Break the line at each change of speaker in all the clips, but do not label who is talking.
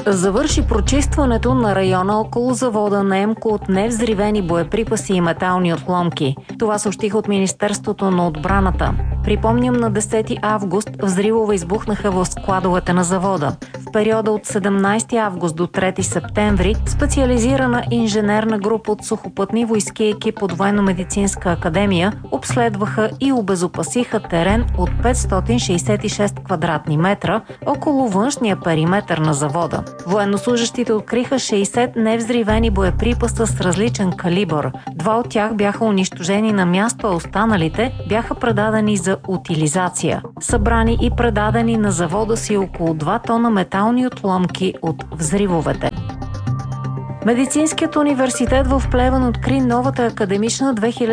Завърши прочистването на района около завода на ЕМКО от невзривени боеприпаси и метални отломки. Това съобщиха от Министерството на отбраната. Припомням, на 10 август взривове избухнаха в складовете на завода. В периода от 17 август до 3 септември специализирана инженерна група от сухопътни войски и екип от Военно-медицинска академия обследваха и обезопасиха терен от 566 квадратни метра около външния периметър на завода. Военнослужащите откриха 60 невзривени боеприпаса с различен калибър. 2 от тях бяха унищожени на място, а останалите бяха предадени за утилизация. Събрани и предадени на завода си около 2 тона метални отломки от взривовете. Медицинският университет в Плевен откри новата академична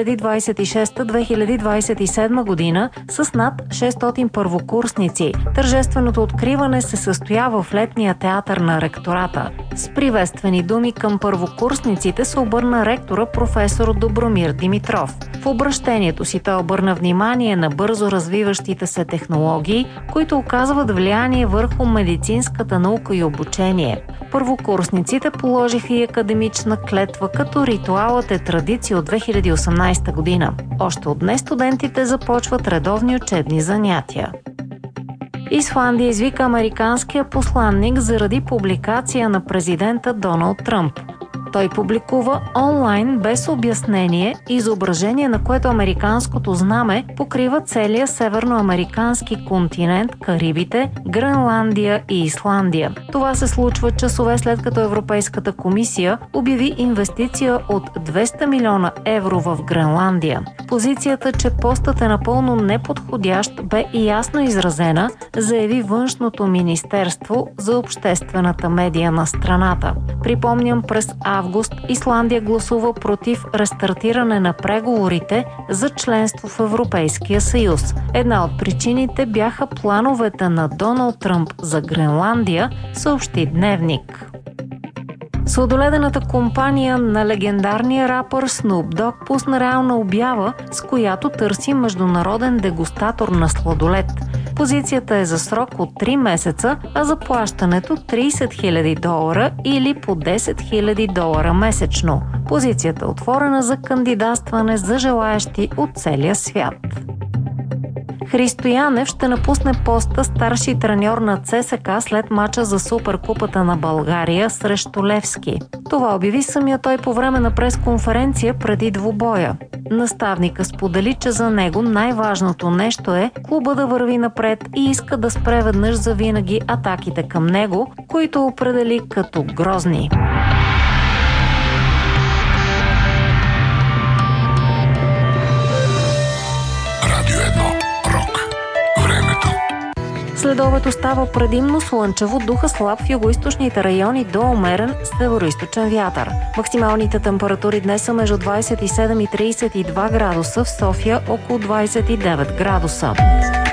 2026-2027 година с над 600 първокурсници. Тържественото откриване се състоява в летния театър на ректората. С приветствени думи към първокурсниците се обърна ректора професор Добромир Димитров. В обръщението си той обърна внимание на бързо развиващите се технологии, които оказват влияние върху медицинската наука и обучение. Първокурсниците положиха и академична клетва, като ритуалът е традиция от 2018 година. Още от днес студентите започват редовни учебни занятия. Исландия извика американския посланник заради публикация на президента Доналд Тръмп. Той публикува онлайн без обяснение изображение, на което американското знаме покрива целия северноамерикански континент, Карибите, Гренландия и Исландия. Това се случва часове след като Европейската комисия обяви инвестиция от 200 милиона евро в Гренландия. Позицията, че постът е напълно неподходящ, бе и ясно изразена, заяви Външното министерство за обществената медия на страната. Припомням, през август Исландия гласува против рестартиране на преговорите за членство в Европейския съюз. Една от причините бяха плановете на Доналд Тръмп за Гренландия, съобщи Дневник. Сладоледената компания на легендарния рапър Snoop Dogg пусна реална обява, с която търси международен дегустатор на сладолед. Позицията е за срок от 3 месеца, а заплащането $30 000 или по $10 000 месечно. Позицията е отворена за кандидатстване за желаящи от целия свят. Христо Янев ще напусне поста старши треньор на ЦСКА след мача за Суперкупата на България срещу Левски. Това обяви самия той по време на пресконференция преди двубоя. Наставника сподели, че за него най-важното нещо е клуба да върви напред и иска да спре веднъж завинаги атаките към него, които определи като грозни. Следобед остава предимно слънчево, духа слаб в югоизточните райони до умерен североизточен вятър. Максималните температури днес са между 27 и 32 градуса, в София около 29 градуса.